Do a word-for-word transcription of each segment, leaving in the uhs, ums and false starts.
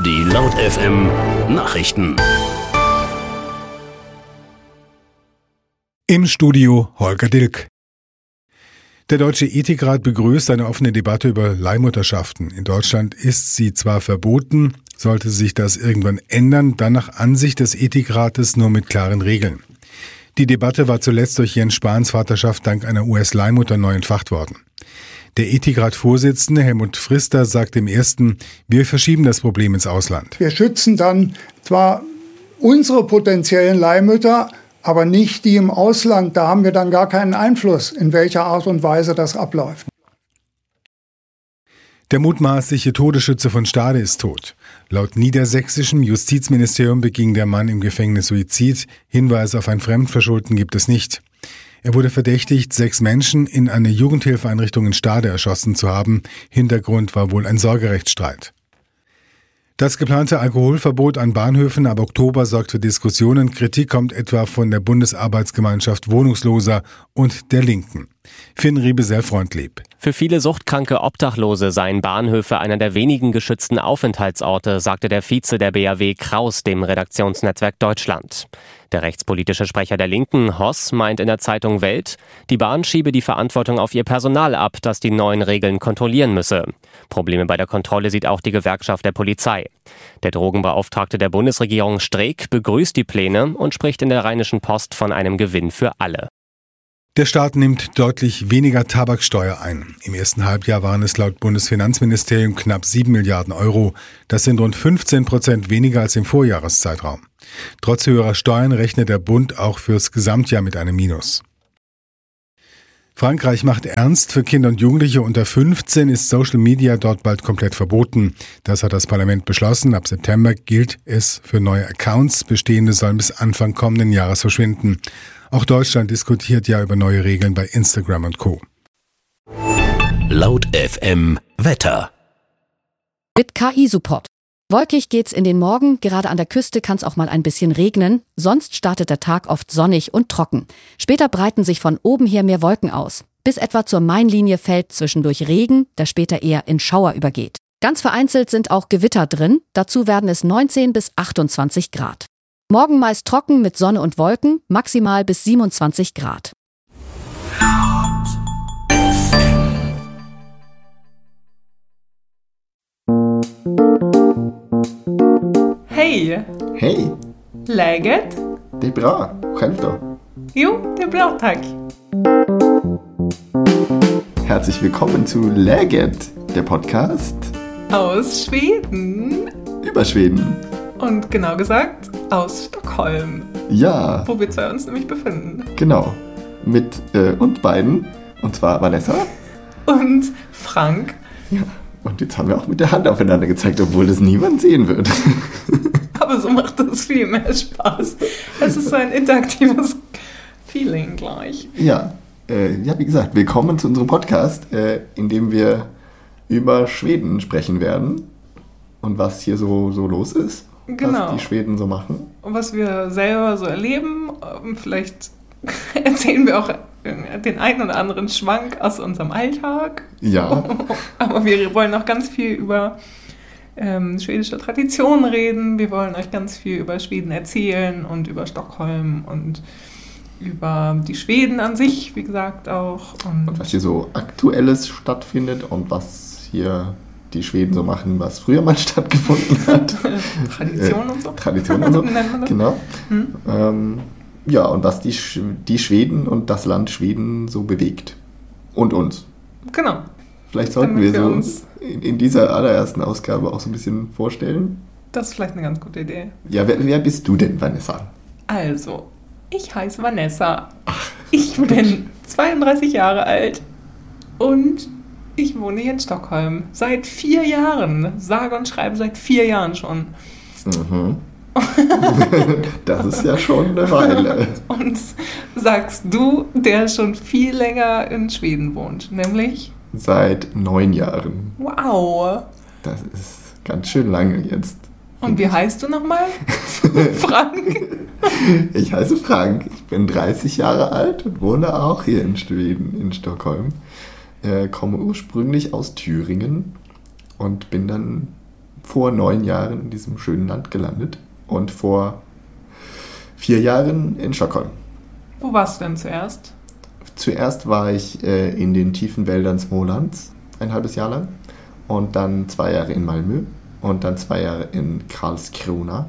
Die Laut F M Nachrichten. Im Studio Holger Dilk. Der Deutsche Ethikrat begrüßt eine offene Debatte über Leihmutterschaften. In Deutschland ist sie zwar verboten, sollte sich das irgendwann ändern, dann nach Ansicht des Ethikrates nur mit klaren Regeln. Die Debatte war zuletzt durch Jens Spahns Vaterschaft dank einer U S-Leihmutter neu entfacht worden. Der Ethikrat-Vorsitzende Helmut Frister sagt im ersten, wir verschieben das Problem ins Ausland. Wir schützen dann zwar unsere potenziellen Leihmütter, aber nicht die im Ausland. Da haben wir dann gar keinen Einfluss, in welcher Art und Weise das abläuft. Der mutmaßliche Todesschütze von Stade ist tot. Laut niedersächsischem Justizministerium beging der Mann im Gefängnis Suizid. Hinweise auf ein Fremdverschulden gibt es nicht. Er wurde verdächtigt, sechs Menschen in einer Jugendhilfeeinrichtung in Stade erschossen zu haben. Hintergrund war wohl ein Sorgerechtsstreit. Das geplante Alkoholverbot an Bahnhöfen ab Oktober sorgt für Diskussionen. Kritik kommt etwa von der Bundesarbeitsgemeinschaft Wohnungsloser und der Linken. Finn Riebesell-Freundlieb. Für viele suchtkranke Obdachlose seien Bahnhöfe einer der wenigen geschützten Aufenthaltsorte, sagte der Vize der B A W Kraus dem Redaktionsnetzwerk Deutschland. Der rechtspolitische Sprecher der Linken, Hoss, meint in der Zeitung Welt, die Bahn schiebe die Verantwortung auf ihr Personal ab, das die neuen Regeln kontrollieren müsse. Probleme bei der Kontrolle sieht auch die Gewerkschaft der Polizei. Der Drogenbeauftragte der Bundesregierung Streeck begrüßt die Pläne und spricht in der Rheinischen Post von einem Gewinn für alle. Der Staat nimmt deutlich weniger Tabaksteuer ein. Im ersten Halbjahr waren es laut Bundesfinanzministerium knapp sieben Milliarden Euro. Das sind rund fünfzehn Prozent weniger als im Vorjahreszeitraum. Trotz höherer Steuern rechnet der Bund auch fürs Gesamtjahr mit einem Minus. Frankreich macht ernst. Für Kinder und Jugendliche unter fünfzehn ist Social Media dort bald komplett verboten. Das hat das Parlament beschlossen. Ab September gilt es für neue Accounts. Bestehende sollen bis Anfang kommenden Jahres verschwinden. Auch Deutschland diskutiert ja über neue Regeln bei Instagram und Co. Laut F M Wetter. Mit K I-Support. Wolkig geht's in den Morgen, gerade an der Küste kann's auch mal ein bisschen regnen, sonst startet der Tag oft sonnig und trocken. Später breiten sich von oben her mehr Wolken aus. Bis etwa zur Mainlinie fällt zwischendurch Regen, der später eher in Schauer übergeht. Ganz vereinzelt sind auch Gewitter drin, dazu werden es neunzehn bis achtundzwanzig Grad. Morgen meist trocken mit Sonne und Wolken, maximal bis siebenundzwanzig Grad. Hej! Hej! Läget? Det är bra. Själv då? Jo, det är bra, tack. Herzlich willkommen zu Läget, der Podcast Aus Schweden. über Schweden. Und genau gesagt, aus Stockholm. Ja. Wo wir zwei uns nämlich befinden. Genau. Mit äh, uns beiden. Und zwar Vanessa. Und Frank. Ja. Und jetzt haben wir auch mit der Hand aufeinander gezeigt, obwohl das niemand sehen wird. Aber so macht das viel mehr Spaß. Es ist so ein interaktives Feeling gleich. Ja. Äh, ja, wie gesagt, willkommen zu unserem Podcast, äh, in dem wir über Schweden sprechen werden. Und was hier so, so los ist. Genau. Was die Schweden so machen. Und was wir selber so erleben. Vielleicht erzählen wir auch den einen oder anderen Schwank aus unserem Alltag. Ja. Aber wir wollen auch ganz viel über ähm, schwedische Traditionen reden. Wir wollen euch ganz viel über Schweden erzählen und über Stockholm und über die Schweden an sich, wie gesagt, auch. Und, und was hier so Aktuelles stattfindet und was hier die Schweden so machen, was früher mal stattgefunden hat. Tradition äh, und so. Tradition und so, nennt man das? Genau. Hm? Ähm, ja, und was die, Sch- die Schweden und das Land Schweden so bewegt. Und uns. Genau. Vielleicht sollten Damit wir wir so uns in, in dieser allerersten Ausgabe auch so ein bisschen vorstellen. Das ist vielleicht eine ganz gute Idee. Ja, wer, wer bist du denn, Vanessa? Also, ich heiße Vanessa. Ich bin zweiunddreißig Jahre alt und ich wohne hier in Stockholm. Seit vier Jahren. Sage und schreibe seit vier Jahren schon. Mhm. Das ist ja schon eine Weile. Und sagst du, der schon viel länger in Schweden wohnt, nämlich? Seit neun Jahren. Wow. Das ist ganz schön lange jetzt. Und wie heißt du nochmal? Frank? Ich heiße Frank, ich bin dreißig Jahre alt und wohne auch hier in Schweden, in Stockholm. Äh, komme ursprünglich aus Thüringen und bin dann vor neun Jahren in diesem schönen Land gelandet und vor vier Jahren in Stockholm. Wo warst du denn zuerst? Zuerst war ich äh, in den tiefen Wäldern Smålands, ein halbes Jahr lang. Und dann zwei Jahre in Malmö. Und dann zwei Jahre in Karlskrona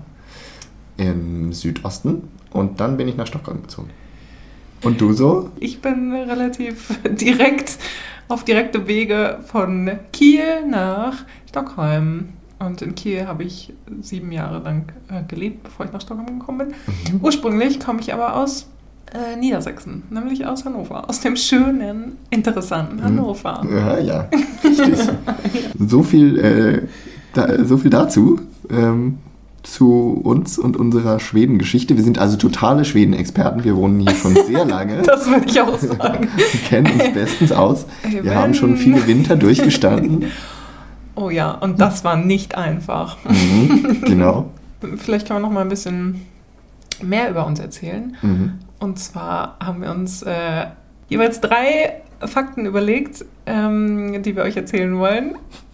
im Südosten. Und dann bin ich nach Stockholm gezogen. Und du so? Ich bin relativ direkt, auf direkte Wege von Kiel nach Stockholm. Und in Kiel habe ich sieben Jahre lang äh, gelebt, bevor ich nach Stockholm gekommen bin. Mhm. Ursprünglich komme ich aber aus äh, Niedersachsen, nämlich aus Hannover. Aus dem schönen, interessanten Hannover. Ja, ja, richtig. so, viel, äh, da, so viel dazu. Ähm, zu uns und unserer Schweden-Geschichte. Wir sind also totale Schweden-Experten. Wir wohnen hier schon sehr lange. Das würde ich auch sagen. Wir kennen uns bestens aus. Hey, wir haben schon viele Winter durchgestanden. Oh ja, und das war nicht einfach. Mhm, genau. Vielleicht können wir noch mal ein bisschen mehr über uns erzählen. Mhm. Und zwar haben wir uns äh, jeweils drei Fakten überlegt, ähm, die wir euch erzählen wollen.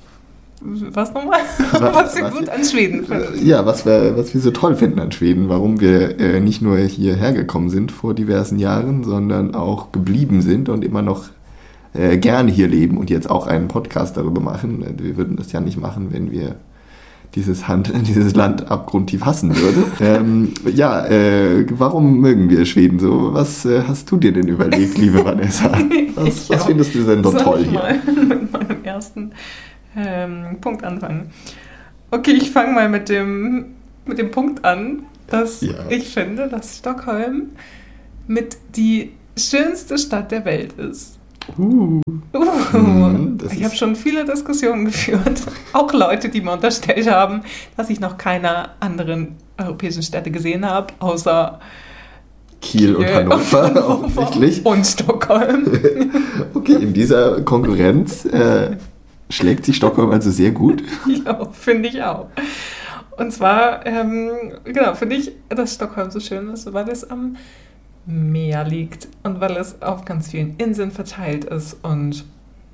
Was nochmal? Was, was wir was gut wir, an Schweden finden. Ja, was wir, was wir so toll finden an Schweden. Warum wir äh, nicht nur hierher gekommen sind vor diversen Jahren, sondern auch geblieben sind und immer noch äh, gerne hier leben und jetzt auch einen Podcast darüber machen. Wir würden das ja nicht machen, wenn wir dieses, Hand, dieses Land abgrundtief hassen würden. ähm, ja, äh, warum mögen wir Schweden so? Was äh, hast du dir denn überlegt, liebe Vanessa? Was, was findest du denn so Soll toll ich hier? Mal mit meinem ersten ähm, Punkt anfangen. Okay, ich fange mal mit dem, mit dem Punkt an, dass ja. ich finde, dass Stockholm mit die schönste Stadt der Welt ist. Uh. Uh, mm, ich habe schon viele Diskussionen geführt, auch Leute, die mir unterstellt haben, dass ich noch keine anderen europäischen Städte gesehen habe, außer Kiel, Kiel und Hannover, und, offensichtlich. Und Stockholm. Okay, in dieser Konkurrenz äh, schlägt sich Stockholm also sehr gut. Ja, finde ich auch. Und zwar, ähm, genau, finde ich, dass Stockholm so schön ist, weil es am Meer liegt und weil es auf ganz vielen Inseln verteilt ist und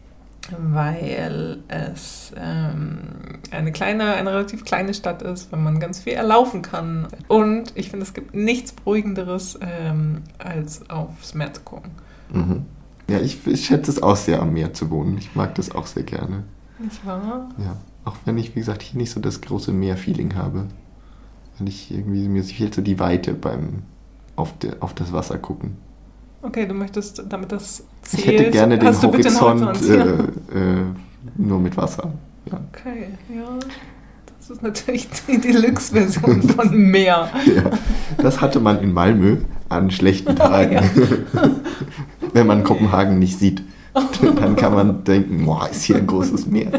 weil es ähm, eine kleine, eine relativ kleine Stadt ist, weil man ganz viel erlaufen kann. Und ich finde, es gibt nichts Beruhigenderes, ähm, als aufs Meer zu gucken. Mhm. Ja, ich, ich schätze es auch sehr, am Meer zu wohnen. Ich mag das auch sehr gerne. Nicht wahr? Ja, auch wenn ich, wie gesagt, hier nicht so das große Meer-Feeling habe. Weil ich irgendwie, mir fehlt so die Weite beim auf, de, auf das Wasser gucken. Okay, du möchtest, damit das zählt, ich hätte gerne den Horizont, Horizont äh, äh, nur mit Wasser. Ja. Okay, ja. Das ist natürlich die Deluxe-Version von Meer. Ja, das hatte man in Malmö an schlechten Tagen. Oh, ja. Wenn man Kopenhagen nicht sieht, dann kann man denken, boah, ist hier ein großes Meer.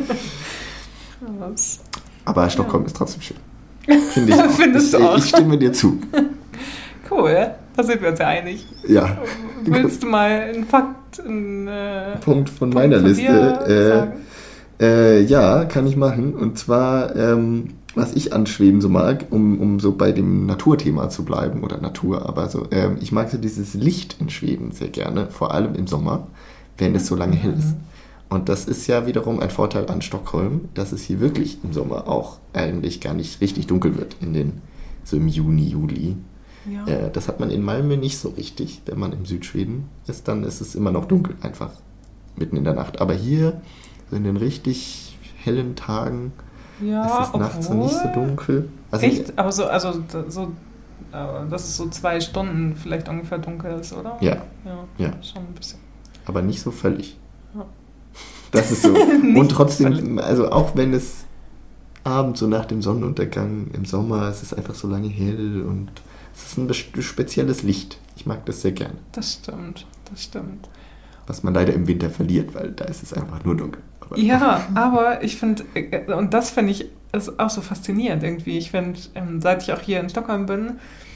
Was? Aber Stockholm ja. ist trotzdem schön. Finde ich auch. Findest ich, du auch? Ich stimme dir zu. Cool, da sind wir uns ja einig. Ja. Willst du mal einen Fakt, einen äh, Punkt von Punkt meiner von Liste dir äh, sagen? Äh, ja, kann ich machen. Und zwar, ähm, was ich an Schweden so mag, um, um so bei dem Naturthema zu bleiben, oder Natur, aber so, ähm, ich mag so dieses Licht in Schweden sehr gerne, vor allem im Sommer, wenn es so lange hell ist. Und das ist ja wiederum ein Vorteil an Stockholm, dass es hier wirklich im Sommer auch eigentlich gar nicht richtig dunkel wird, in den, so im Juni, Juli. Ja. Äh, das hat man in Malmö nicht so richtig. Wenn man im Südschweden ist, dann ist es immer noch dunkel, einfach mitten in der Nacht. Aber hier, so in den richtig hellen Tagen, ja, ist es nachts so nicht so dunkel. Also, echt? Aber so, also so, dass es so zwei Stunden vielleicht ungefähr dunkel ist, oder? Ja. Ja, ja. Schon ein bisschen. Aber nicht so völlig. Ja. Das ist so. Und trotzdem, also auch wenn es abends so nach dem Sonnenuntergang im Sommer, es ist einfach so lange hell und es ist ein spezielles Licht. Ich mag das sehr gerne. Das stimmt, das stimmt. Was man leider im Winter verliert, weil da ist es einfach nur dunkel. Aber ja, aber ich finde, und das finde ich ist auch so faszinierend irgendwie. Ich finde, seit ich auch hier in Stockholm bin,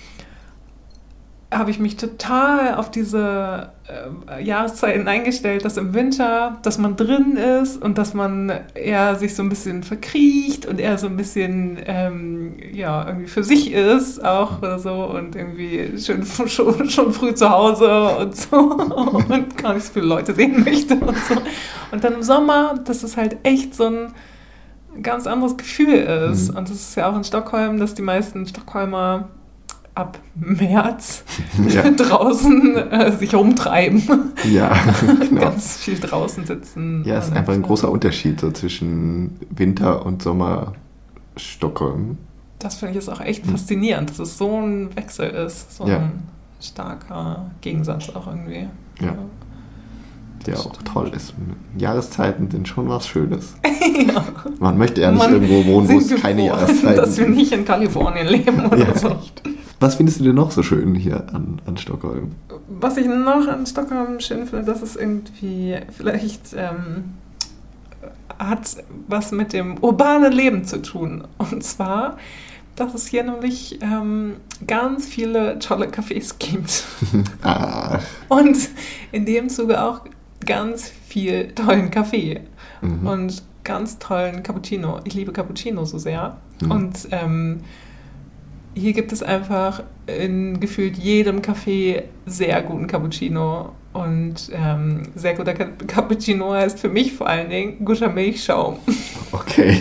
habe ich mich total auf diese äh, Jahreszeiten eingestellt, dass im Winter, dass man drin ist und dass man eher sich so ein bisschen verkriecht und eher so ein bisschen ähm, ja, irgendwie für sich ist auch oder so und irgendwie schön, schon, schon früh zu Hause und so und gar nicht so viele Leute sehen möchte und so. Und dann im Sommer, das ist halt echt so ein ein ganz anderes Gefühl ist. Mhm. Und das ist ja auch in Stockholm, dass die meisten Stockholmer ab März Ja. draußen äh, sich rumtreiben. Ja, genau. Ganz viel draußen sitzen. Ja, es ist und, einfach ein großer äh, Unterschied so zwischen Winter und Sommer Stockholm. Das finde ich ist auch echt faszinierend, dass es so ein Wechsel ist. So Ja. ein starker Gegensatz auch irgendwie. Ja. Der auch toll ist. Jahreszeiten sind schon was Schönes. Ja. Man möchte ja nicht Man irgendwo wohnen, wo sind es wir keine froh, Jahreszeiten dass wir sind. nicht in Kalifornien leben oder Ja, so. echt. Was findest du denn noch so schön hier an, an Stockholm? Was ich noch an Stockholm schön finde, dass es irgendwie vielleicht ähm, hat was mit dem urbanen Leben zu tun. Und zwar, dass es hier nämlich ähm, ganz viele tolle Cafés gibt. Ach, Und in dem Zuge auch ganz viel tollen Kaffee Mhm. und ganz tollen Cappuccino. Ich liebe Cappuccino so sehr. Mhm. Und ähm, hier gibt es einfach in gefühlt jedem Café sehr guten Cappuccino. Und ähm, sehr guter Cappuccino heißt für mich vor allen Dingen guter Milchschaum. okay.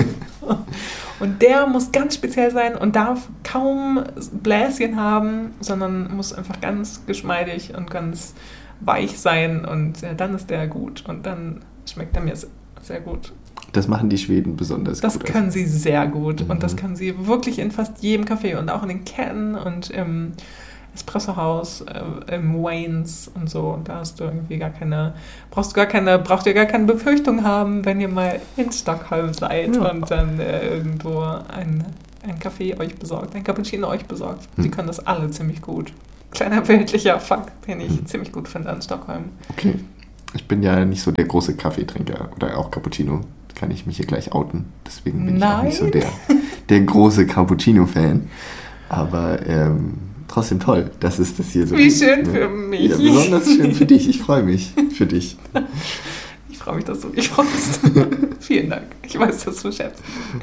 Und der muss ganz speziell sein und darf kaum Bläschen haben, sondern muss einfach ganz geschmeidig und ganz weich sein. Und äh, dann ist der gut. Und dann schmeckt er mir sehr gut. Das machen die Schweden besonders Das gut. können sie sehr gut. Mhm. Und das können sie wirklich in fast jedem Café und auch in den Ketten und im Espressohaus, äh, im Waynes und so. Und da hast du irgendwie gar keine, brauchst du gar keine, braucht ihr gar keine Befürchtung haben, wenn ihr mal in Stockholm seid Ja. und dann äh, irgendwo ein, ein Café euch besorgt, ein Cappuccino euch besorgt. Hm. Die können das alle ziemlich gut. Kleiner weltlicher Fakt, den ich Hm. ziemlich gut finde an Stockholm. Okay. Ich bin ja nicht so der große Kaffeetrinker oder auch Cappuccino. Kann ich mich hier gleich outen. Deswegen bin ich auch nicht so Nein. der, der große Cappuccino-Fan. Aber ähm, trotzdem toll, dass es das hier so Wie gibt. schön Ja. für mich. Ja, besonders schön für dich. Ich freue mich für dich. Ich freue mich, dass du dich freust. Vielen Dank. Ich weiß das zu schätzen.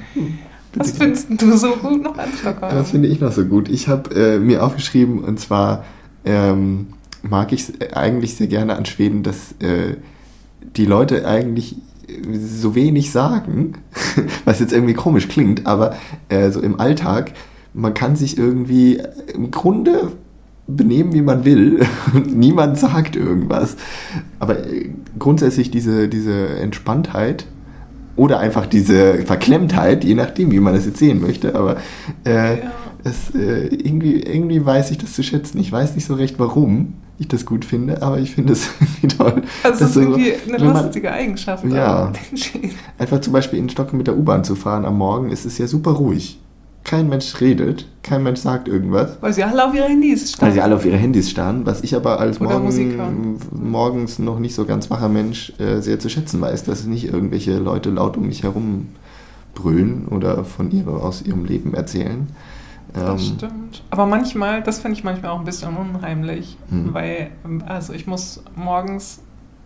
Was Bitte. findest du so gut noch an Stockholm? Das finde ich noch so gut. Ich habe äh, mir aufgeschrieben, und zwar ähm, mag ich es eigentlich sehr gerne an Schweden, dass äh, die Leute eigentlich so wenig sagen, was jetzt irgendwie komisch klingt, aber äh, so im Alltag, man kann sich irgendwie im Grunde benehmen, wie man will. Niemand sagt irgendwas. Aber äh, grundsätzlich diese, diese Entspanntheit oder einfach diese Verklemmtheit, je nachdem, wie man das jetzt sehen möchte, aber äh, Ja. es, äh, irgendwie, irgendwie weiß ich das zu schätzen. Ich weiß nicht so recht, warum ich das gut finde, aber ich finde es irgendwie toll. Also das dass ist so- irgendwie eine wenn man- lustige Eigenschaft. Ja. an den Schweden. Einfach zum Beispiel in Stockholm mit der U-Bahn zu fahren am Morgen, ist es ja super ruhig. Kein Mensch redet, kein Mensch sagt irgendwas. Weil sie alle auf ihre Handys starren. Weil sie alle auf ihre Handys starren, was ich aber als Oder Musik morgen, morgens noch nicht so ganz wacher Mensch äh, sehr zu schätzen weiß, dass nicht irgendwelche Leute laut um mich herum brüllen oder von ihre, aus ihrem Leben erzählen. Das Ähm, stimmt. Aber manchmal, das finde ich manchmal auch ein bisschen unheimlich, Hm. weil, also ich muss morgens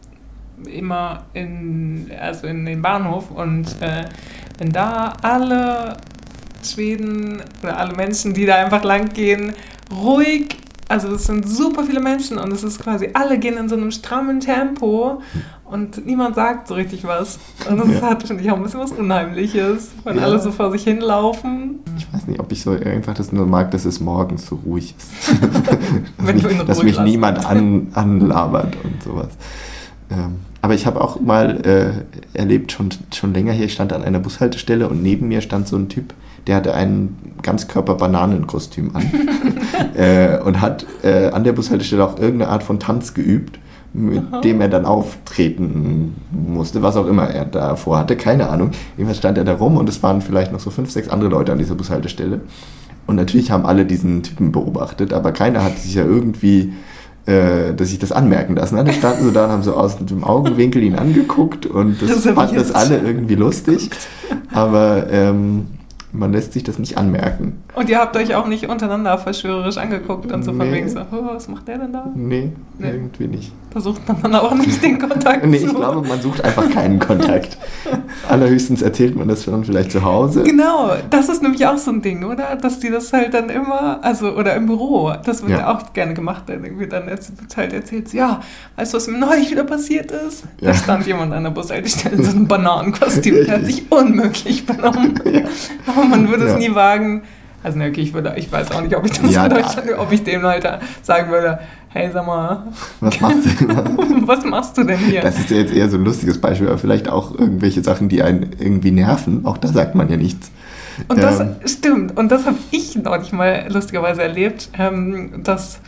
immer in, also in den Bahnhof und äh, wenn da alle Schweden oder alle Menschen, die da einfach lang gehen, ruhig, also es sind super viele Menschen und es ist quasi, alle gehen in so einem strammen Tempo und niemand sagt so richtig was. Und das Ja. hat, finde ich, auch ein bisschen was Unheimliches, wenn Ja. alle so vor sich hinlaufen. Ich weiß nicht, ob ich so einfach das nur mag, dass es morgens so ruhig ist. dass Wenn mich, du ihn dass ruhig mich lässt. niemand an, anlabert und sowas. Ähm, aber ich habe auch mal äh, erlebt, schon, schon länger hier, ich stand an einer Bushaltestelle und neben mir stand so ein Typ, der hatte ein Ganzkörper-Bananenkostüm an äh, und hat äh, an der Bushaltestelle auch irgendeine Art von Tanz geübt, mit Aha. dem er dann auftreten musste, was auch immer er da vorhatte, keine Ahnung. Jedenfalls stand er da rum und es waren vielleicht noch so fünf, sechs andere Leute an dieser Bushaltestelle. Und natürlich haben alle diesen Typen beobachtet, aber keiner hat sich ja irgendwie, äh, dass sich das anmerken lassen. Alle standen so da und haben so aus dem Augenwinkel ihn angeguckt und das, Das hab ich fanden das jetzt alle schon irgendwie lustig. Aber ähm, man lässt sich das nicht anmerken. Und ihr habt euch auch nicht untereinander verschwörerisch angeguckt und so Nee. von wegen so, oh, was macht der denn da? Nee, Nee. irgendwie nicht. Da sucht man dann auch nicht den Kontakt Nee, zu. ich glaube, man sucht einfach keinen Kontakt. Allerhöchstens erzählt man das dann vielleicht zu Hause. Genau, das ist nämlich auch so ein Ding, oder? Dass die das halt dann immer, also, oder im Büro, das wird ja, Ja. auch gerne gemacht, dann irgendwie dann wird halt erzählt, ja, weißt du, was mir neulich wieder passiert ist? Ja. Da stand jemand an der Bushaltestelle in so einem Bananenkostüm, der hat sich unmöglich benommen. Ja. Aber man würde Ja. es nie wagen. Also, ne, okay, ich, würde, ich weiß auch nicht, ob ich das Ja, in da- Deutschland, ob ich dem halt sagen würde, hey, sag mal, Was machst du? was machst du denn hier? Das ist ja jetzt eher so ein lustiges Beispiel, aber vielleicht auch irgendwelche Sachen, die einen irgendwie nerven. Auch da sagt man ja nichts. Und das Ähm, stimmt. Und das habe ich neulich mal lustigerweise erlebt, ähm, dass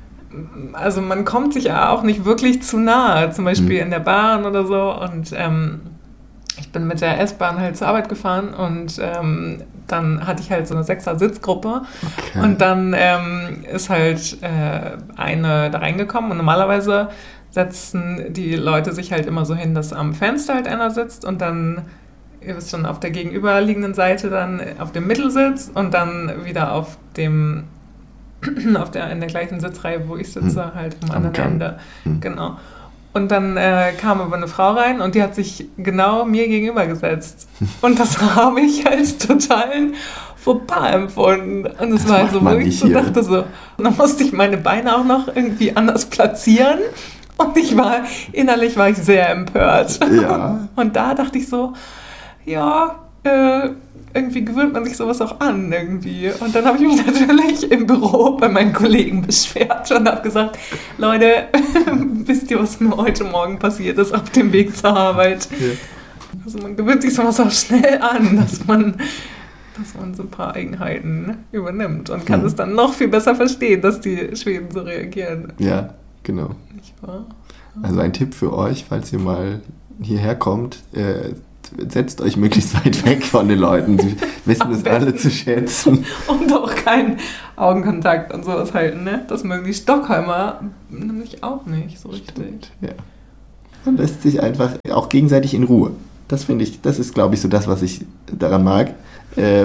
also man kommt sich ja auch nicht wirklich zu nahe, zum Beispiel Mhm. in der Bahn oder so. Und ähm, ich bin mit der S-Bahn halt zur Arbeit gefahren und ähm, dann hatte ich halt so eine Sechser-Sitzgruppe Okay. und dann ähm, ist halt äh, eine da reingekommen und normalerweise setzen die Leute sich halt immer so hin, dass am Fenster halt einer sitzt und dann, ihr wisst schon, auf der gegenüberliegenden Seite dann auf dem Mittelsitz und dann wieder auf dem, auf der, in der gleichen Sitzreihe, wo ich sitze, Hm. halt am Am anderen Gang. Ende. Hm. Genau. Und dann äh, kam aber eine Frau rein und die hat sich genau mir gegenüber gesetzt. Und das habe ich als totalen Fauxpas empfunden. Und es Das war halt macht so, man wo ich nicht so hier. dachte so, und dann musste ich meine Beine auch noch irgendwie anders platzieren. Und ich war, innerlich war ich sehr empört. Ja. Und da dachte ich so, ja, äh, irgendwie gewöhnt man sich sowas auch an irgendwie. Und dann habe ich mich natürlich im Büro bei meinen Kollegen beschwert und habe gesagt, Leute, wisst ihr, was mir heute Morgen passiert ist auf dem Weg zur Arbeit? Ja. Also man gewöhnt sich sowas auch schnell an, dass man, dass man so ein paar Eigenheiten übernimmt und kann Mhm. es dann noch viel besser verstehen, dass die Schweden so reagieren. Ja, genau. Nicht wahr? Also ein Tipp für euch, falls ihr mal hierher kommt, äh, setzt euch möglichst weit weg von den Leuten. Sie wissen es alle zu schätzen. Und auch keinen Augenkontakt und sowas halten, ne? Das mögen die Stockholmer nämlich auch nicht so richtig. Ja. Man lässt sich einfach auch gegenseitig in Ruhe. Das finde ich, das ist, glaube ich, so das, was ich daran mag. Äh,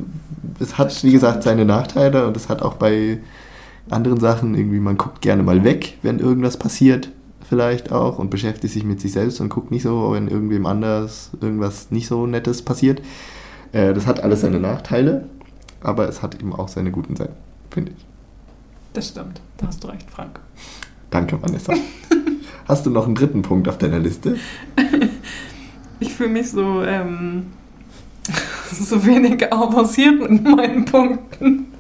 es hat, wie gesagt, seine Nachteile und es hat auch bei anderen Sachen irgendwie, man guckt gerne mal weg, wenn irgendwas passiert, vielleicht auch, und beschäftigt sich mit sich selbst und guckt nicht so, wenn irgendwem anders irgendwas nicht so Nettes passiert. Äh, das hat alles seine Nachteile, aber es hat eben auch seine guten Seiten, finde ich. Das stimmt, da hast du recht, Frank. Danke, Vanessa. Hast du noch einen dritten Punkt auf deiner Liste? Ich fühle mich so, ähm, so wenig avanciert mit meinen Punkten.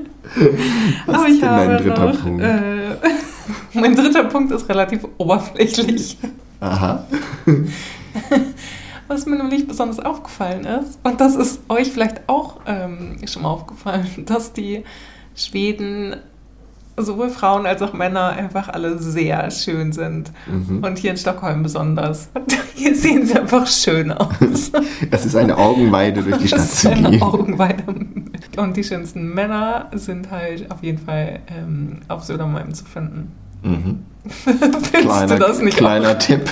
Was Aber ist ich denn habe dein dritter noch, Punkt? Äh, mein dritter Punkt ist relativ oberflächlich. Aha. Was mir nämlich besonders aufgefallen ist, und das ist euch vielleicht auch ähm, schon mal aufgefallen, dass die Schweden, sowohl Frauen als auch Männer, einfach alle sehr schön sind. Mhm. Und hier in Stockholm besonders. Hier sehen sie einfach schön aus. Es ist eine Augenweide, durch die Stadt Das ist zu eine gehen. Augenweide. Und die schönsten Männer sind halt auf jeden Fall ähm, auf Södermalm zu finden. Mhm. Findest Kleiner, du das nicht kleiner auch? Tipp.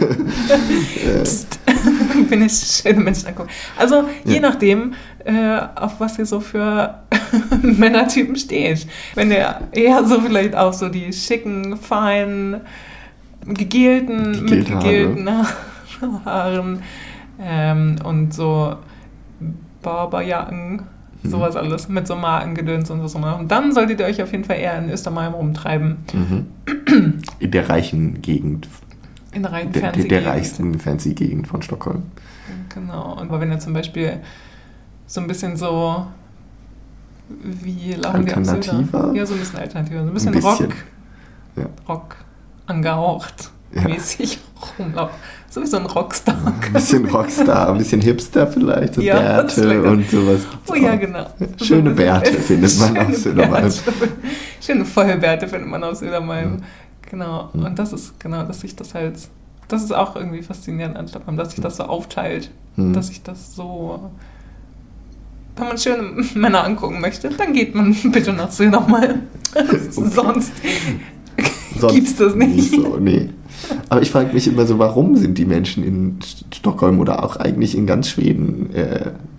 Psst. Bin ich schöne Menschen angucken. Also je Ja. nachdem, äh, auf was ihr so für Männertypen steht. Wenn ihr eher so vielleicht auch so die schicken, feinen, gegelten, mit Gegelte Haare. gegelten Haaren ähm, und so Barberjacken, Mhm. sowas alles, mit so Markengedöns und was auch immer. Und dann solltet ihr euch auf jeden Fall eher in Östermalm rumtreiben. Mhm. In der reichen Gegend, In der reinen der, der, der Fernsehgegend. reichsten fancy Gegend von Stockholm. Genau. Und wenn ihr zum Beispiel so ein bisschen so, wie laufen die auf Söder? Alternativer? Ja, so ein bisschen alternativer. So ein bisschen, Ein bisschen. Rock, Ja. Rock angehaucht Ja. mäßig rumlaufen. So wie so ein Rockstar. Ein bisschen Rockstar, ein bisschen Hipster vielleicht, so Ja, das Bärte vielleicht. und sowas. Oh ja, genau. Schöne Bärte findet man Schöne auf Södermalm. Bärte. Schöne Vollbärte findet man auf Södermalm. Mhm. Genau. Mhm. Und das ist, genau, dass sich das halt, das ist auch irgendwie faszinierend an Stockholm, dass sich das so aufteilt. Mhm. Dass sich das so, wenn man schöne Männer angucken möchte, dann geht man bitte nach Södermalm. Sonst Sonst gibt's das nicht. so, nee. Aber ich frage mich immer so, warum sind die Menschen in Stockholm oder auch eigentlich in ganz Schweden äh,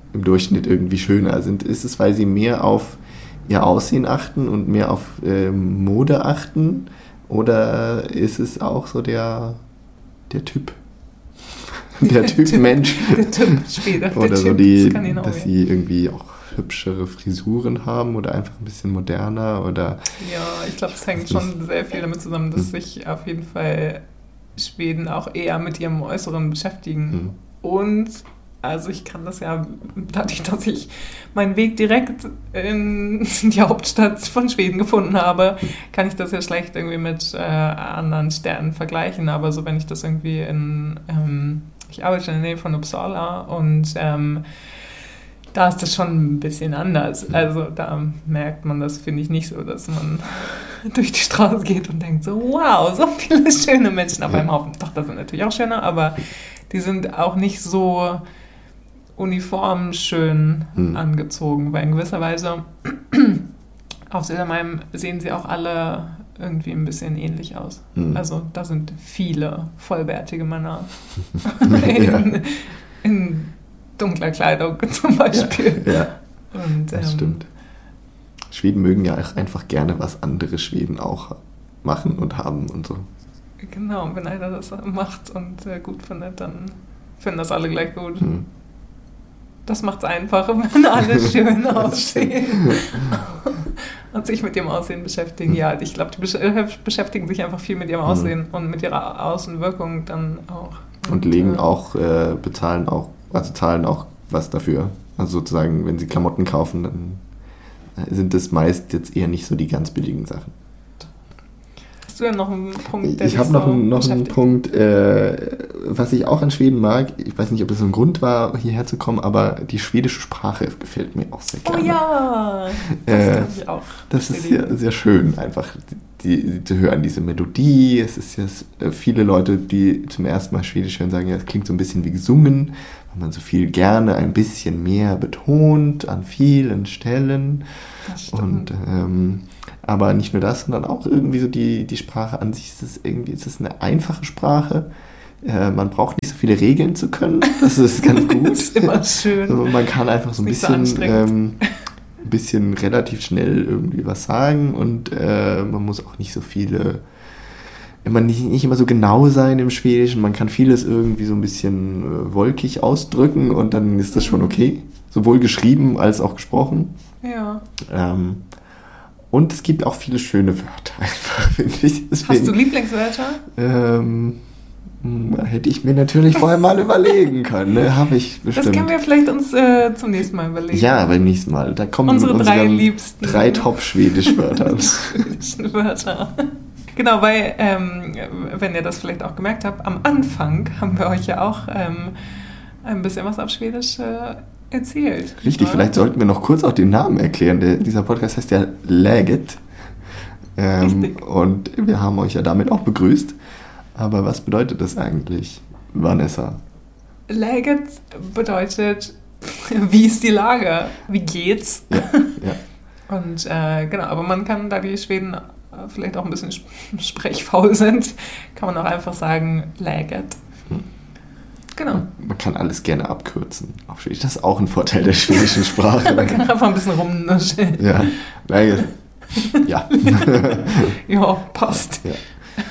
im Durchschnitt irgendwie schöner sind? Ist es, weil sie mehr auf ihr Aussehen achten und mehr auf ähm, Mode achten? Oder ist es auch so der, der Typ? Der Typ Typ, Mensch. Der Typ Schwede. Oder der so typ die, Skandinavier. dass sie irgendwie auch hübschere Frisuren haben oder einfach ein bisschen moderner oder... Ja, ich glaube, es hängt schon sehr viel damit zusammen, dass sich auf jeden Fall Schweden auch eher mit ihrem Äußeren beschäftigen. Mhm. Und, also ich kann das ja, dadurch, dass ich meinen Weg direkt in die Hauptstadt von Schweden gefunden habe, kann ich das ja schlecht irgendwie mit äh, anderen Städten vergleichen. Aber so, wenn ich das irgendwie in... Ähm, ich arbeite in der Nähe von Uppsala und ähm, da ist das schon ein bisschen anders. Also da merkt man das, finde ich, nicht so, dass man durch die Straße geht und denkt so, wow, so viele schöne Menschen auf einem Haufen. Doch, das sind natürlich auch schöne, aber die sind auch nicht so uniform schön hm. angezogen, weil in gewisser Weise auf Södermalm sehen sie auch alle irgendwie ein bisschen ähnlich aus. Hm. Also da sind viele vollbärtige Männer in, ja. in dunkler Kleidung zum Beispiel. Ja, ja. Und, das ähm, stimmt. Schweden mögen ja auch einfach gerne, was andere Schweden auch machen und haben und so. Genau, und wenn einer das macht und äh, gut findet, dann finden das alle gleich gut. Hm. Das macht es einfacher, wenn alle schön aussehen und sich mit ihrem Aussehen beschäftigen. Ja, ich glaube, die besch- beschäftigen sich einfach viel mit ihrem Aussehen mhm. und mit ihrer Außenwirkung dann auch. Und, und legen äh, auch, äh, bezahlen auch, also zahlen auch was dafür. Also sozusagen, wenn sie Klamotten kaufen, dann sind das meist jetzt eher nicht so die ganz billigen Sachen. Hast du denn noch einen Punkt, der Ich habe noch, so einen, noch einen Punkt, äh, was ich auch an Schweden mag. Ich weiß nicht, ob es ein Grund war, hierher zu kommen, aber die schwedische Sprache gefällt mir auch sehr gerne. Oh ja, das äh, glaube ich auch. Das ist sehr, sehr schön, einfach die, die, zu hören, diese Melodie. Es ist ja viele Leute, die zum ersten Mal Schwedisch hören, sagen, ja, es klingt so ein bisschen wie gesungen, weil man so viel gerne ein bisschen mehr betont an vielen Stellen. Das stimmt. Und ähm, aber nicht nur das, sondern auch irgendwie so die, die Sprache an sich. Ist es irgendwie, ist es eine einfache Sprache. Äh, man braucht nicht so viele Regeln zu können. Das ist ganz gut. Das ist immer schön. Also man kann einfach so ein bisschen, so ähm, ein bisschen relativ schnell irgendwie was sagen und äh, man muss auch nicht so viele, immer nicht, nicht immer so genau sein im Schwedischen. Man kann vieles irgendwie so ein bisschen äh, wolkig ausdrücken und dann ist das schon okay. Sowohl geschrieben als auch gesprochen. Ja. Ähm, Und es gibt auch viele schöne Wörter, einfach, finde ich. Deswegen, hast du Lieblingswörter? Ähm, hätte ich mir natürlich vorher mal überlegen können. Ne? Habe ich bestimmt. Das können wir vielleicht uns äh, zum nächsten Mal überlegen. Ja, beim nächsten Mal. Da kommen unsere drei liebsten. Drei Top-Schwedisch-Wörter. Schwedischen Wörter. Genau, weil, ähm, wenn ihr das vielleicht auch gemerkt habt, am Anfang haben wir euch ja auch ähm, ein bisschen was auf Schwedisch äh, erzählt. Richtig, oder? Vielleicht sollten wir noch kurz auch den Namen erklären. Der, dieser Podcast heißt ja Läget. Ähm, Richtig. Und wir haben euch ja damit auch begrüßt. Aber was bedeutet das eigentlich, Vanessa? Läget bedeutet, wie ist die Lage? Wie geht's? Ja, ja. Und äh, genau, aber man kann, da die Schweden vielleicht auch ein bisschen sprechfaul sind, kann man auch einfach sagen Läget. Hm. Genau. Man kann alles gerne abkürzen. Das ist auch ein Vorteil der schwedischen Sprache. Man kann einfach ein bisschen rumnuscheln. Ja, Läget. Ja. Ja, passt. Ja,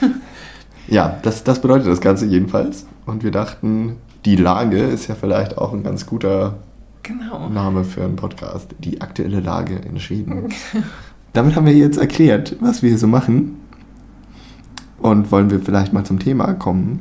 ja das, das bedeutet das Ganze jedenfalls. Und wir dachten, die Lage ist ja vielleicht auch ein ganz guter genau. Name für einen Podcast. Die aktuelle Lage in Schweden. Damit haben wir jetzt erklärt, was wir hier so machen. Und wollen wir vielleicht mal zum Thema kommen.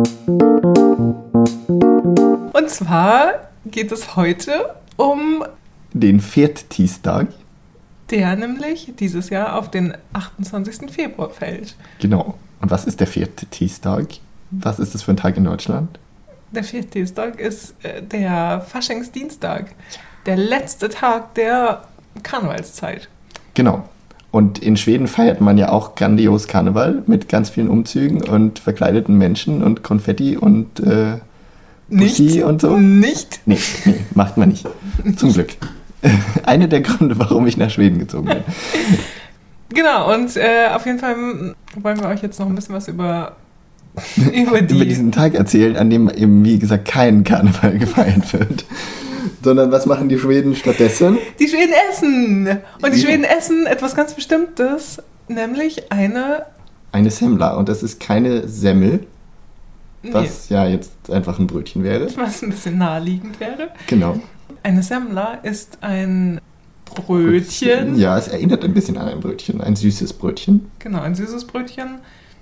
Und zwar geht es heute um den Viertistag, der nämlich dieses Jahr auf den achtundzwanzigsten Februar fällt. Genau. Und was ist der Viertistag? Was ist das für ein Tag in Deutschland? Der Viertistag ist äh, der Faschingsdienstag, der letzte Tag der Karnevalszeit. Genau. Und in Schweden feiert man ja auch grandios Karneval mit ganz vielen Umzügen und verkleideten Menschen und Konfetti und äh, nicht und so. Nicht? Nee, nee, macht man nicht. Zum Glück. Einer der Gründe, warum ich nach Schweden gezogen bin. Genau, und äh, auf jeden Fall wollen wir euch jetzt noch ein bisschen was über, über, die über diesen Tag erzählen, an dem eben, wie gesagt, kein Karneval gefeiert wird. Sondern was machen die Schweden stattdessen? Die Schweden essen! Und die Ja. Schweden essen etwas ganz Bestimmtes, nämlich eine... Eine Semmla. Und das ist keine Semmel, Nee, was ja jetzt einfach ein Brötchen wäre. was ein bisschen naheliegend wäre. Genau. Eine Semmla ist ein Brötchen. Ja, es erinnert ein bisschen an ein Brötchen. Ein süßes Brötchen. Genau, ein süßes Brötchen.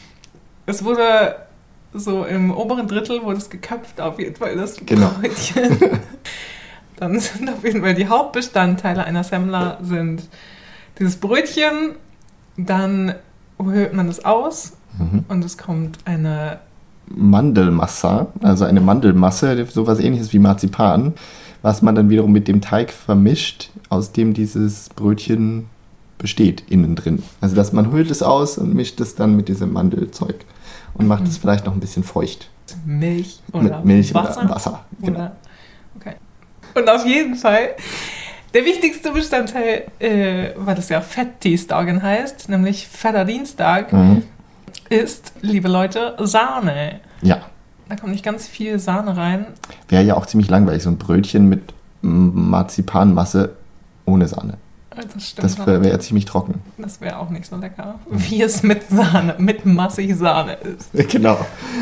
Es wurde so im oberen Drittel wurde es geköpft, auf jeden Fall das Genau. Brötchen. Dann sind auf jeden Fall die Hauptbestandteile einer Semmla sind dieses Brötchen, dann höhlt man es aus Mhm. und es kommt eine, Mandelmasse, also eine Mandelmasse, sowas ähnliches wie Marzipan, was man dann wiederum mit dem Teig vermischt, aus dem dieses Brötchen besteht, innen drin. Also dass man höhlt es aus und mischt es dann mit diesem Mandelzeug und macht es vielleicht noch ein bisschen feucht. Milch oder Mit Milch Wasser. oder Wasser. Genau. Oder, okay. Und auf jeden Fall, der wichtigste Bestandteil, äh, weil das ja Fettdienstagen heißt, nämlich Fetter Dienstag, Mhm. ist, liebe Leute, Sahne. Ja, Da kommt nicht ganz viel Sahne rein. wäre ja auch ziemlich langweilig, so ein Brötchen mit mm, Marzipanmasse ohne Sahne. Das stimmt. Das wäre wär ja ziemlich trocken. Das wäre auch nicht so lecker, wie es mit Sahne, mit massig Sahne ist. Genau.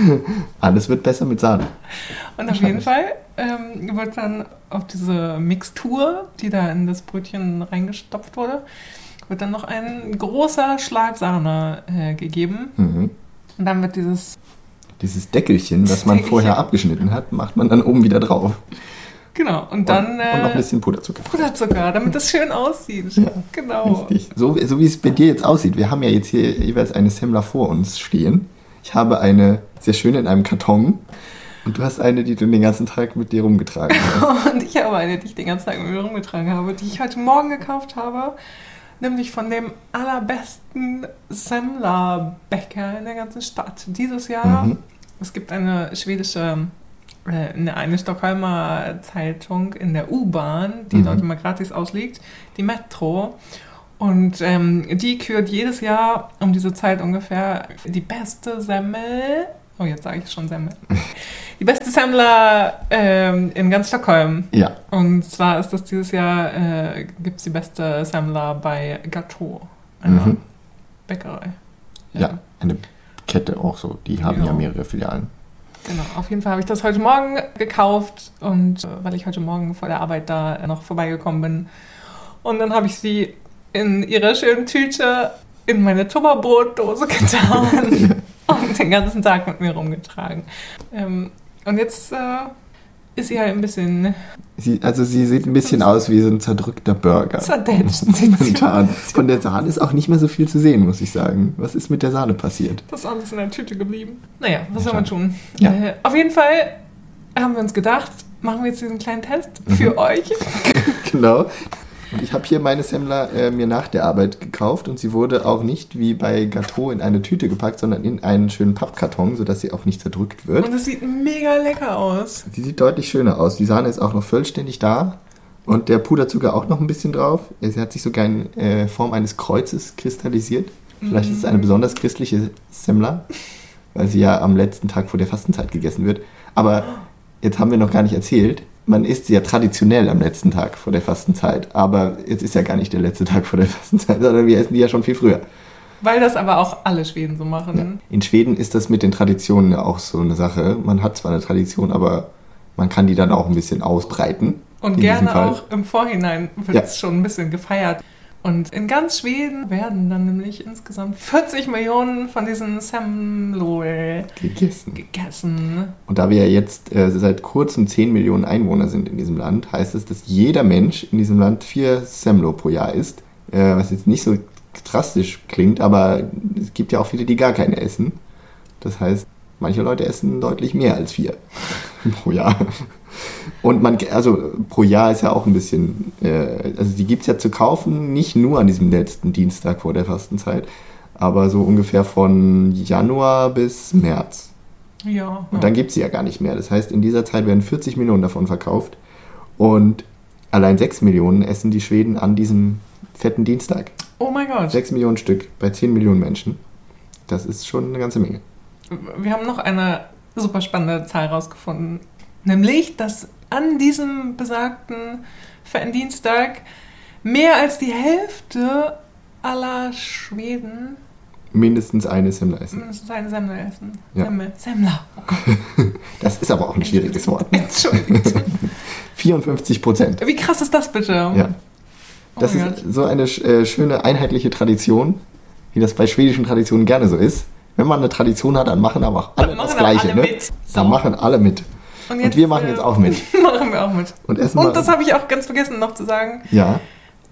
Alles wird besser mit Sahne. Und auf jeden Fall ähm, wird dann auf diese Mixtur, die da in das Brötchen reingestopft wurde, wird dann noch ein großer Schlag Sahne äh, gegeben. Mhm. Und dann wird dieses, Dieses Deckelchen, das Das man Deckelchen. vorher abgeschnitten hat, macht man dann oben wieder drauf. genau, und dann und, und noch ein äh, bisschen Puderzucker. Puderzucker, damit das schön aussieht. Ja, Genau. Richtig. So, so wie es bei dir jetzt aussieht. Wir haben ja jetzt hier jeweils eine Semmler vor uns stehen. Ich habe eine sehr schöne in einem Karton. Und du hast eine, die du den ganzen Tag mit dir rumgetragen hast. Und ich habe eine, die ich den ganzen Tag mit mir rumgetragen habe, die ich heute Morgen gekauft habe. Nämlich von dem allerbesten Semmler-Bäcker in der ganzen Stadt. Dieses Jahr, Mhm. es gibt eine schwedische, äh, eine, eine Stockholmer Zeitung in der U-Bahn, die Mhm. dort immer gratis ausliegt, die Metro. Und ähm, die kürt jedes Jahr um diese Zeit ungefähr die beste Semmel. Oh, jetzt sage ich schon Semmel. Die beste Semmler ähm, in ganz Stockholm. Ja. Und zwar ist das dieses Jahr, äh, gibt es die beste Semmler bei Gatto, einer Mhm. Bäckerei. Ja, eine Kette auch so. Die haben ja, Ja. mehrere Filialen. Genau, auf jeden Fall habe ich das heute Morgen gekauft und äh, weil ich heute Morgen vor der Arbeit da äh, noch vorbeigekommen bin. Und dann habe ich sie in ihrer schönen Tüte in meine Tupperbrotdose getan und den ganzen Tag mit mir rumgetragen. Ähm, und jetzt äh, ist sie halt ein bisschen Sie, also sie sieht ein bisschen aus wie so ein zerdrückter Burger. zerdetscht. Momentan. Von der Sahne ist auch nicht mehr so viel zu sehen, muss ich sagen. Was ist mit der Sahne passiert? Das ist alles in der Tüte geblieben. Naja, was Ja, soll man schade. tun? Ja. Äh, auf jeden Fall haben wir uns gedacht, machen wir jetzt diesen kleinen Test für euch. Genau. Und ich habe hier meine Semmler äh, mir nach der Arbeit gekauft und sie wurde auch nicht wie bei Gatto in eine Tüte gepackt, sondern in einen schönen Pappkarton, sodass sie auch nicht zerdrückt wird. Und es sieht mega lecker aus. Sie sieht deutlich schöner aus. Die Sahne ist auch noch vollständig da und der Puderzucker auch noch ein bisschen drauf. Sie hat sich sogar in äh, Form eines Kreuzes kristallisiert. Vielleicht ist es eine besonders christliche Semmler, weil sie ja am letzten Tag vor der Fastenzeit gegessen wird. Aber jetzt haben wir noch gar nicht erzählt, man isst sie ja traditionell am letzten Tag vor der Fastenzeit. Aber jetzt ist ja gar nicht der letzte Tag vor der Fastenzeit, sondern wir essen die ja schon viel früher. Weil das aber auch alle Schweden so machen. In Schweden ist das mit den Traditionen ja auch so eine Sache. Man hat zwar eine Tradition, aber man kann die dann auch ein bisschen ausbreiten. Und in diesem gerne Fall. auch im Vorhinein wird Ja. es schon ein bisschen gefeiert. Und in ganz Schweden werden dann nämlich insgesamt vierzig Millionen von diesen Semlor Gegessen. gegessen. Und da wir ja jetzt äh, seit kurzem zehn Millionen Einwohner sind in diesem Land, heißt es, dass jeder Mensch in diesem Land vier Semlo pro Jahr isst. Äh, was jetzt nicht so drastisch klingt, aber es gibt ja auch viele, die gar keine essen. Das heißt, manche Leute essen deutlich mehr als vier pro Jahr. Und man, also pro Jahr ist ja auch ein bisschen, äh, also die gibt es ja zu kaufen, nicht nur an diesem letzten Dienstag vor der Fastenzeit, aber so ungefähr von Januar bis März. Ja. Und dann gibt es sie ja gar nicht mehr. Das heißt, in dieser Zeit werden vierzig Millionen davon verkauft und allein sechs Millionen essen die Schweden an diesem fetten Dienstag. Oh mein Gott. sechs Millionen Stück bei zehn Millionen Menschen. Das ist schon eine ganze Menge. Wir haben noch eine super spannende Zahl rausgefunden. Nämlich, dass an diesem besagten Dienstag mehr als die Hälfte aller Schweden mindestens eine Semmler essen. Mindestens eine Semmler essen. Ja. Semmel. Semmler. Oh Gott. Das ist aber auch ein schwieriges Wort. Entschuldigung. vierundfünfzig Prozent. Wie krass ist das bitte? Ja. Das oh ist Gott. so eine äh, schöne einheitliche Tradition, wie das bei schwedischen Traditionen gerne so ist. Wenn man eine Tradition hat, dann machen aber auch alle Dann machen das aber Gleiche. alle Ne? mit. So. Dann machen alle mit. Und, Und wir machen äh, jetzt auch mit. Machen wir auch mit. Und essen Und mal- das habe ich auch ganz vergessen noch zu sagen. Ja.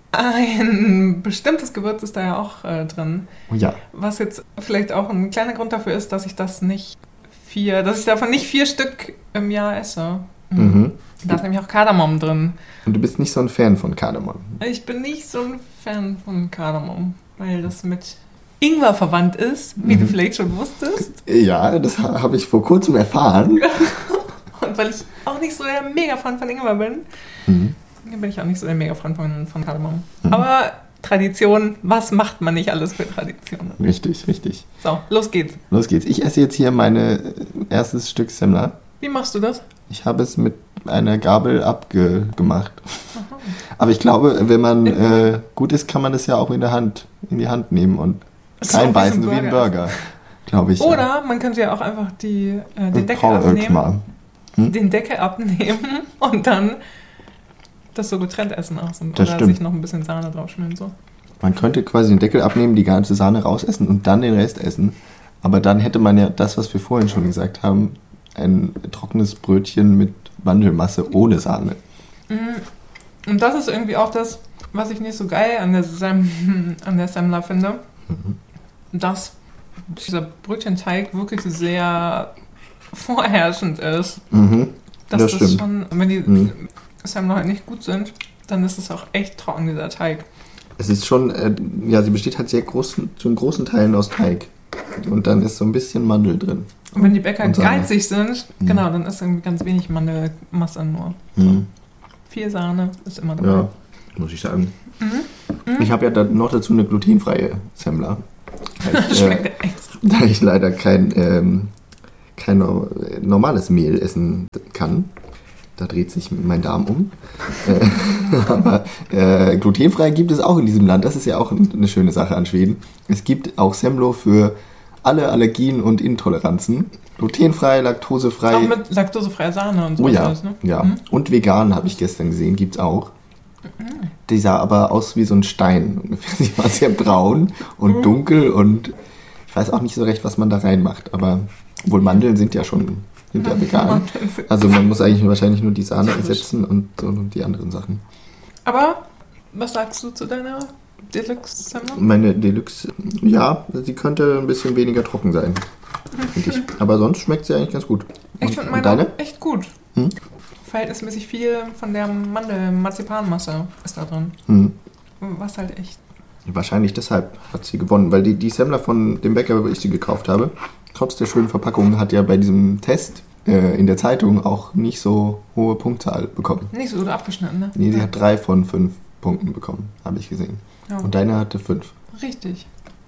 Ein bestimmtes Gewürz ist da ja auch äh, drin. Oh ja. Was jetzt vielleicht auch ein kleiner Grund dafür ist, dass ich das nicht vier, dass ich davon nicht vier Stück im Jahr esse. Mhm. Da ist nämlich auch Kardamom drin. Und du bist nicht so ein Fan von Kardamom. Ich bin nicht so ein Fan von Kardamom, weil das mit Ingwer verwandt ist, wie Mhm. du vielleicht schon wusstest. Ja, das ha- habe ich vor kurzem erfahren. Und weil ich auch nicht so der Mega-Fan von Ingwer bin, Mhm. bin ich auch nicht so der Mega-Fan von, von Kardamom. Mhm. Aber Tradition, was macht man nicht alles für Traditionen? Richtig, richtig. So, los geht's. Los geht's. Ich esse jetzt hier mein erstes Stück Semmler. Wie machst du das? Ich habe es mit einer Gabel abgemacht. Aber ich glaube, wenn man äh, gut ist, kann man das ja auch in der Hand, in die Hand nehmen und So reinbeißen, wie so so wie ein ein Burger. Glaube ich. Oder man könnte ja auch einfach die, äh, den Deckel Paul abnehmen. Oelkmar. Hm? Den Deckel abnehmen und dann das so getrennt essen auch. So. Das Oder stimmt. sich noch ein bisschen Sahne drauf schmieren. So. Man könnte quasi den Deckel abnehmen, die ganze Sahne rausessen und dann den Rest essen. Aber dann hätte man ja das, was wir vorhin schon gesagt haben, ein trockenes Brötchen mit Mandelmasse ohne Sahne. Und das ist irgendwie auch das, was ich nicht so geil an der, Sem an der Semmler finde. Mhm. Dass dieser Brötchenteig wirklich sehr vorherrschend ist. Mhm. Dass Das das, stimmt. schon, wenn die Mhm. Semmler halt nicht gut sind, dann ist es auch echt trocken, dieser Teig. Es ist schon, äh, ja, sie besteht halt sehr großen, zu großen Teilen aus Teig. Und dann ist so ein bisschen Mandel drin. Und wenn die Bäcker Und Sahne. geizig sind, Mhm. genau, dann ist irgendwie ganz wenig Mandelmasse nur. Mhm. Viel Sahne ist immer dabei. Ja, muss ich sagen. Mhm. Ich habe ja dann noch dazu eine glutenfreie Semmler. Da ich, äh, Schmeckt echt. da ich leider kein, ähm, kein no- normales Mehl essen kann. Da dreht sich mein Darm um. Äh, aber äh, glutenfrei gibt es auch in diesem Land. Das ist ja auch eine schöne Sache an Schweden. Es gibt auch Semlo für alle Allergien und Intoleranzen. Glutenfrei, laktosefrei. Auch mit laktosefreier Sahne und so. Oh ja, alles, ne? ja. Mhm. Und vegan habe ich gestern gesehen, gibt's auch. Die sah aber aus wie so ein Stein ungefähr. Sie war sehr braun und Mhm. dunkel und ich weiß auch nicht so recht, was man da reinmacht. Aber wohl Mandeln sind ja schon sind ja vegan. Also man muss eigentlich wahrscheinlich nur die Sahne ersetzen und so die anderen Sachen. Aber was sagst du zu deiner Deluxe-Semmler? Meine Deluxe, ja, sie könnte ein bisschen weniger trocken sein, finde ich. Aber sonst schmeckt sie eigentlich ganz gut. Ich Und- finde und meine deine? auch echt gut. Hm? Verhältnismäßig viel von der Mandel-Marzipanmasse ist da drin. Hm. Was halt echt. Wahrscheinlich deshalb hat sie gewonnen, weil die, die Semmler von dem Bäcker, wo ich sie gekauft habe, trotz der schönen Verpackung, hat ja bei diesem Test äh, in der Zeitung auch nicht so hohe Punktzahl bekommen. Nicht so gut abgeschnitten, ne? Nee, sie hat drei von fünf Punkten bekommen, habe ich gesehen. Ja. Und deine hatte fünf. Richtig.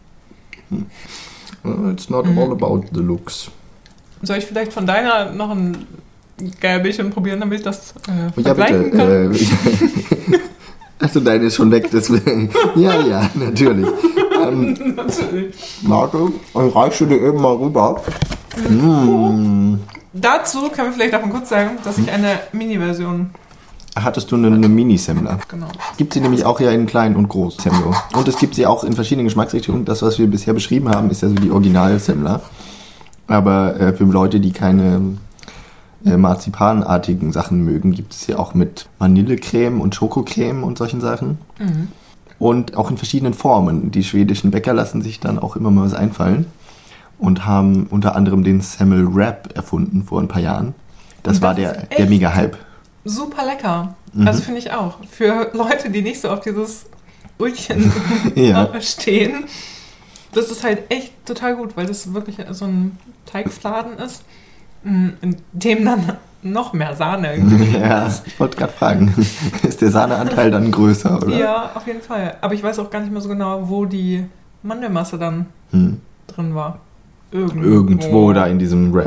It's not Mhm. all about the looks. Soll ich vielleicht von deiner noch ein Gäbelchen probieren, damit ich das äh, Ja, bitte. vergleichen kann? Äh, ich, Achso, deine ist schon weg, deswegen. Ja, ja, natürlich. Ähm, Natürlich. Marco, ich reiche dir eben mal rüber. Mm. Dazu können wir vielleicht auch mal kurz sagen, dass ich eine Mini-Version, Hattest du eine, eine Mini-Semmler? genau. Gibt sie nämlich auch ja in klein und groß Semlo. Und es gibt sie auch in verschiedenen Geschmacksrichtungen. Das, was wir bisher beschrieben haben, ist ja so die Original-Semmler. Aber äh, für Leute, die keine äh, marzipanartigen Sachen mögen, gibt es ja auch mit Vanillecreme und Schokocreme und solchen Sachen. Mhm. Und auch in verschiedenen Formen. Die schwedischen Bäcker lassen sich dann auch immer mal was einfallen. Und haben unter anderem den Semmel Wrap erfunden vor ein paar Jahren. Das, Und war das der, ist der echt Mega-Hype. Super lecker. Mhm. Also finde ich auch. Für Leute, die nicht so auf dieses Brötchen Ja. stehen, das ist halt echt total gut, weil das wirklich so ein Teigfladen ist, in dem dann noch mehr Sahne irgendwie Ja, ist. ich wollte gerade fragen, ist der Sahneanteil dann größer, oder? Ja, auf jeden Fall. Aber ich weiß auch gar nicht mehr so genau, wo die Mandelmasse dann Hm. drin war. Irgendwo. Irgendwo da in diesem Wrap.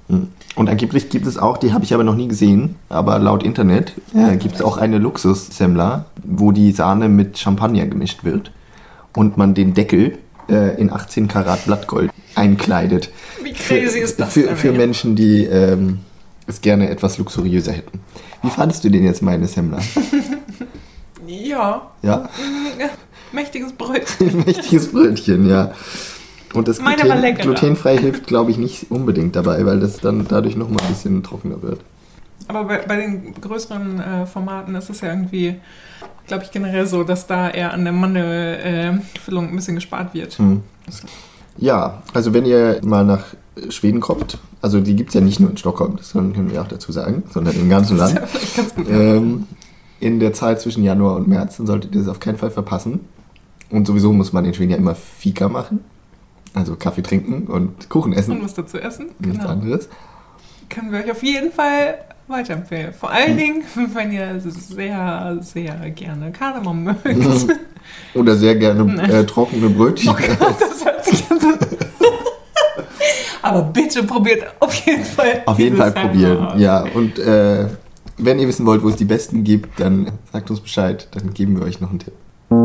Und angeblich gibt es auch, die habe ich aber noch nie gesehen, aber laut Internet äh, gibt es auch eine Luxussemmler, wo die Sahne mit Champagner gemischt wird und man den Deckel äh, in achtzehn Karat Blattgold einkleidet. Wie crazy für, ist das für, denn? Für Menschen, die ähm, es gerne etwas luxuriöser hätten. Wie fandest du denn jetzt meine Semmler? Ja. Ja. Mächtiges Brötchen. Mächtiges Brötchen, ja. Und das Meine war Gluten, leckerer. glutenfrei hilft, glaube ich, nicht unbedingt dabei, weil das dann dadurch noch mal ein bisschen trockener wird. Aber bei, bei den größeren äh, Formaten ist es ja irgendwie, glaube ich, generell so, dass da eher an der Mandelfüllung äh, ein bisschen gespart wird. Hm. Ja, also wenn ihr mal nach Schweden kommt, also die gibt es ja nicht nur in Stockholm, das können wir auch dazu sagen, sondern im ganzen Land. Das ist ja vielleicht ganz gut. Ähm, in der Zeit zwischen Januar und März, dann solltet ihr das auf keinen Fall verpassen. Und sowieso muss man in Schweden ja immer Fika machen. Also Kaffee trinken und Kuchen essen. Und was dazu essen. Nichts Genau. anderes. Können wir euch auf jeden Fall weiterempfehlen. Vor allen Dingen, wenn ihr sehr, sehr gerne Kardamom mögt. Oder sehr gerne äh, trockene Brötchen. Oh Gott, das hört sich an. Aber bitte probiert auf jeden Fall. Auf jeden Fall dieses probieren, Semmler. ja. Und äh, wenn ihr wissen wollt, wo es die besten gibt, dann sagt uns Bescheid, dann geben wir euch noch einen Tipp.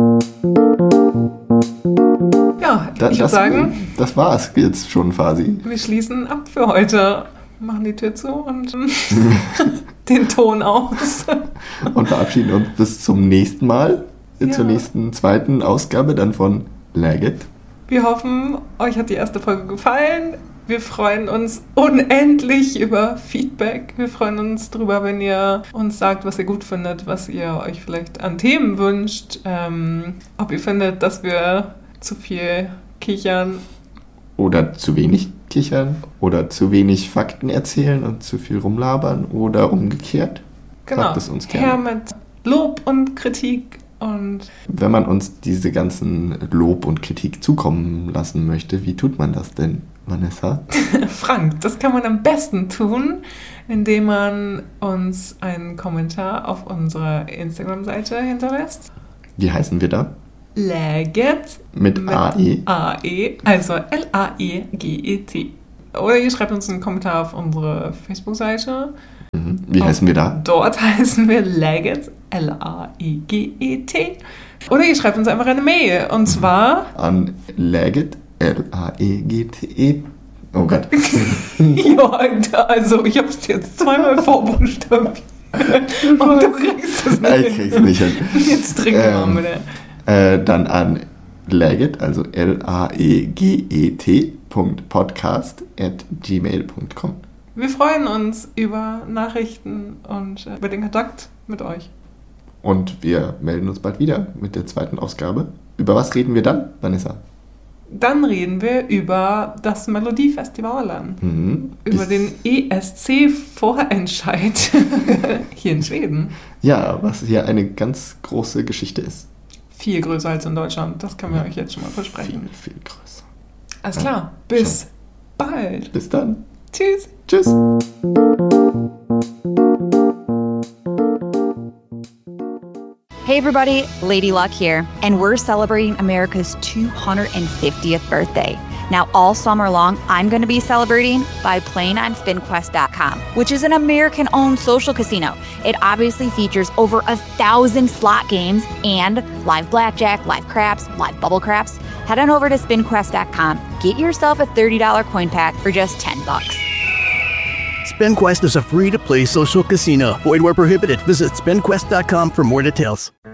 Ja, Da, ich würde das, sagen, das war's jetzt schon quasi. wir schließen ab für heute. Machen die Tür zu und den Ton aus. Und verabschieden uns bis zum nächsten Mal. Ja. Zur nächsten zweiten Ausgabe dann von Legit. Wir hoffen, euch hat die erste Folge gefallen. Wir freuen uns unendlich über Feedback. Wir freuen uns drüber, wenn ihr uns sagt, was ihr gut findet, was ihr euch vielleicht an Themen wünscht. Ähm, ob ihr findet, dass wir zu viel kichern. Oder zu wenig kichern. Oder zu wenig Fakten erzählen und zu viel rumlabern. Oder umgekehrt. Genau. Sagt es uns gerne. Her mit Lob und Kritik. Und Wenn man uns diese ganzen Lob und Kritik zukommen lassen möchte, wie tut man das denn, Vanessa? Frank, das kann man am besten tun, indem man uns einen Kommentar auf unserer Instagram-Seite hinterlässt. Wie heißen wir da? Legit Mit A E. A E, also L A E G E T. Oder ihr schreibt uns einen Kommentar auf unsere Facebook-Seite. Mhm. Wie heißen wir da? Dort heißen wir Legit, L A E G E T. Oder ihr schreibt uns einfach eine Mail. Und zwar An Legit, L A E G T E. Oh Gott. ja, also ich habe es jetzt zweimal vorbuchstabiert. Und du kriegst es nicht. Ich krieg's nicht hin. Jetzt trinken wir Ähm, mal bitte. Äh, dann an Legit, also L A E G E T Punkt podcast at gmail Punkt com. Wir freuen uns über Nachrichten und äh, über den Kontakt mit euch. Und wir melden uns bald wieder mit der zweiten Ausgabe. Über was reden wir dann, Vanessa? Dann reden wir über das Melodiefestival, Mhm. über Ist- den E S C-Vorentscheid hier in Schweden. Ja, was hier eine ganz große Geschichte ist. Viel größer als in Deutschland, das können wir euch jetzt schon mal Viel, versprechen. viel größer. Alles klar, bis bald. Bis dann. Tschüss. Tschüss. Hey everybody, Lady Luck here, and we're celebrating America's two hundred fiftieth birthday. Now, all summer long, I'm going to be celebrating by playing on Spin Quest dot com, which is an American-owned social casino. It obviously features over a thousand slot games and live blackjack, live craps, live bubble craps. Head on over to Spin Quest dot com, get yourself a thirty dollars coin pack for just ten bucks. SpinQuest is a free-to-play social casino. Void where prohibited. Visit spin quest dot com for more details.